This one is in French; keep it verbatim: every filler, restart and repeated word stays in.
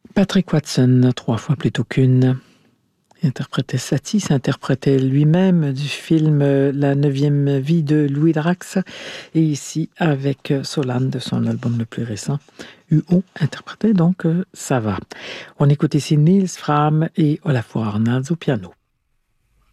Patrick Watson, trois fois plutôt qu'une. Il interprétait Satie, s'interprétait lui-même du film La neuvième vie de Louis Drax. Et ici, avec Solane de son album le plus récent, U O, interprétait donc Ça va. On écoute ici Niels Fram et Olafur Arnalds au piano.